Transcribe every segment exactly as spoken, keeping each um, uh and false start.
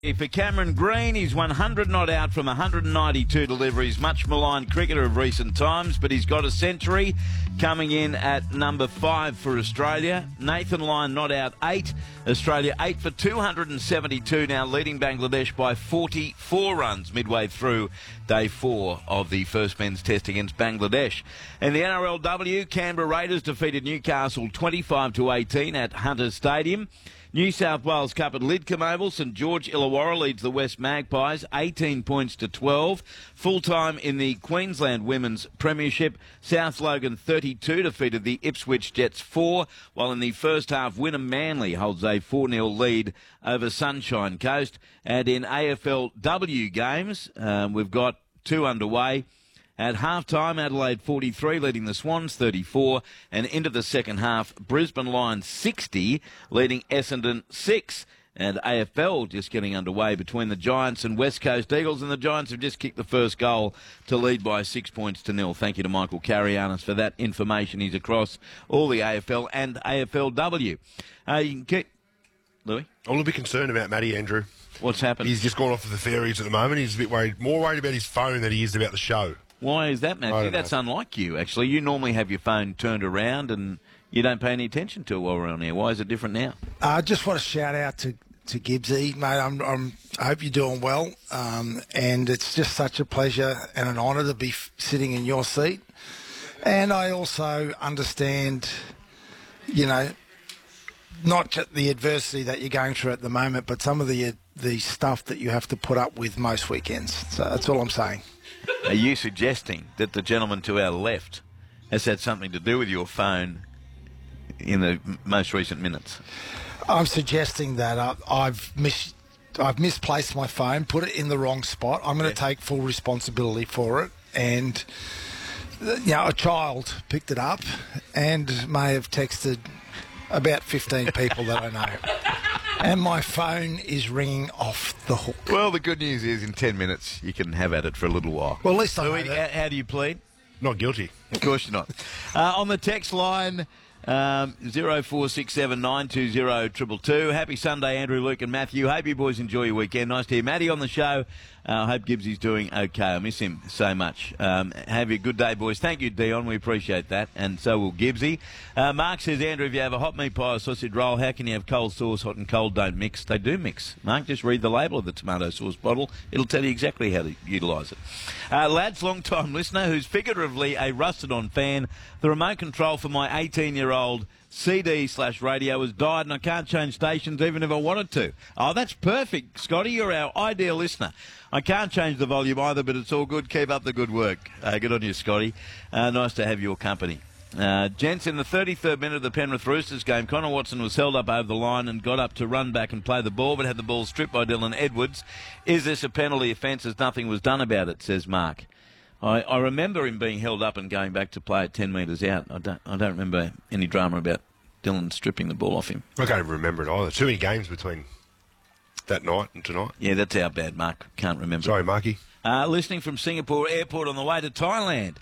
For Cameron Green, he's one hundred not out from one hundred ninety-two deliveries. Much maligned cricketer of recent times, but he's got a century coming in at number five for Australia. Nathan Lyon not out eight. Australia eight for two hundred seventy-two, now leading Bangladesh by forty-four runs midway through day four of the first men's test against Bangladesh. In the N R L W, Canberra Raiders defeated Newcastle twenty-five to eighteen at Hunters Stadium. New South Wales Cup at Lidcombe Oval. St George Illawarra leads the West Magpies eighteen points to twelve. Full-time in the Queensland Women's Premiership, South Logan thirty-two defeated the Ipswich Jets four, while in the first half, Wynnum Manly holds a four nil lead over Sunshine Coast. And in A F L W games, um, we've got two underway. At half-time, Adelaide forty-three, leading the Swans thirty-four. And into the second half, Brisbane Lions sixty, leading Essendon six. And A F L just getting underway between the Giants and West Coast Eagles. And the Giants have just kicked the first goal to lead by six points to nil. Thank you to Michael Carianis for that information. He's across all the A F L and A F L W. Uh, you can keep... Louis? I'm a little bit concerned about Matty, Andrew. What's happened? He's just gone off of the fairies at the moment. He's a bit worried, more worried about his phone than he is about the show. Why is that, Matthew? That's unlike you, actually. You normally have your phone turned around and you don't pay any attention to it while we're on air. Why is it different now? I uh, just want to shout out to, to Gibbsy, mate. I'm, I'm, I hope you're doing well. Um, and it's just such a pleasure and an honour to be f- sitting in your seat. And I also understand, you know, not just the adversity that you're going through at the moment, but some of the the stuff that you have to put up with most weekends. So that's all I'm saying. Are you suggesting that the gentleman to our left has had something to do with your phone in the most recent minutes? I'm suggesting that uh, I've mis- I've misplaced my phone, put it in the wrong spot. I'm going to yeah. take full responsibility for it. And, you know, a child picked it up and may have texted about fifteen people that I know. And my phone is ringing off the hook. Well, the good news is in ten minutes you can have at it for a little while. Well, at least I know Louis, that. How do you plead? Not guilty. Of course you're not. Uh, on the text line, um, zero four six seven nine two zero two two two. Happy Sunday, Andrew, Luke and Matthew. Hope you boys enjoy your weekend. Nice to hear Matty on the show. I uh, hope Gibbsy's doing okay. I miss him so much. Um, have a good day, boys. Thank you, Dion. We appreciate that. And so will Gibbsy. Uh, Mark says, Andrew, if you have a hot meat pie or sausage roll, how can you have cold sauce? Hot and cold don't mix. They do mix. Mark, just read the label of the tomato sauce bottle. It'll tell you exactly how to utilise it. Uh, Lad's long-time listener, who's figuratively a rusted-on fan, the remote control for my eighteen-year-old C D slash radio has died and I can't change stations even if I wanted to. Oh, that's perfect, Scotty. You're our ideal listener. I can't change the volume either, but it's all good. Keep up the good work. Uh, good on you, Scotty. Uh, nice to have your company. Uh, gents, in the thirty-third minute of the Penrith Roosters game, Connor Watson was held up over the line and got up to run back and play the ball, but had the ball stripped by Dylan Edwards. Is this a penalty offence as nothing was done about it, says Mark. I, I remember him being held up and going back to play at ten metres out. I don't, I don't remember any drama about Dylan stripping the ball off him. I can't even remember it either. Too many games between that night and tonight. Yeah, that's our bad, Mark. Can't remember. Sorry, Marky. Uh, listening from Singapore Airport on the way to Thailand.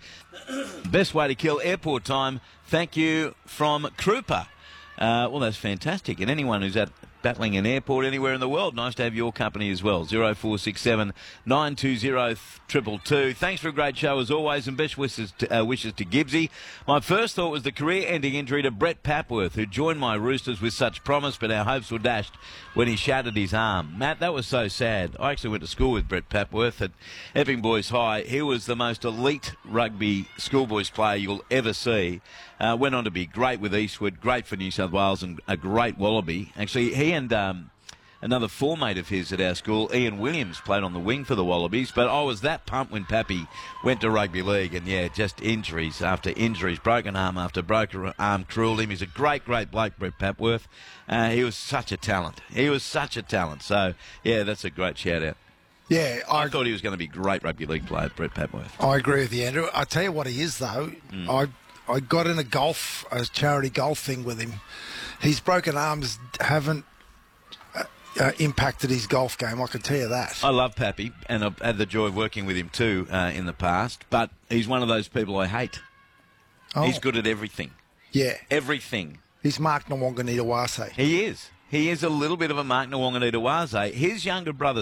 Best way to kill airport time. Thank you from Krupa. Uh, well, that's fantastic. And anyone who's at battling an airport anywhere in the world, nice to have your company as well. zero four six seven nine two zero two two two. Thanks for a great show as always, and best wishes to, uh, wishes to Gibbsy. My first thought was the career-ending injury to Brett Papworth, who joined my Roosters with such promise, but our hopes were dashed when he shattered his arm. Matt, that was so sad. I actually went to school with Brett Papworth at Epping Boys High. He was the most elite rugby schoolboys player you'll ever see. Uh, went on to be great with Eastwood, great for New South Wales, and a great Wallaby. Actually, he and um, another formate of his at our school, Ian Williams, played on the wing for the Wallabies. But I was that pumped when Pappy went to rugby league. And, yeah, just injuries after injuries, broken arm after broken arm, cruelled him. He's a great, great bloke, Brett Papworth. Uh, he was such a talent. He was such a talent. So, yeah, that's a great shout-out. Yeah, I, I thought he was going to be a great rugby league player, Brett Papworth. I agree with you, Andrew. I tell you what he is, though. Mm. I I got in a golf, a charity golf thing with him. His broken arms haven't uh, uh, impacted his golf game, I can tell you that. I love Pappy, and I've had the joy of working with him too uh, in the past, but he's one of those people I hate. Oh. He's good at everything. Yeah. Everything. He's Mark Nwanganitawase. He is. He is a little bit of a Mark Nawanganita His younger brother,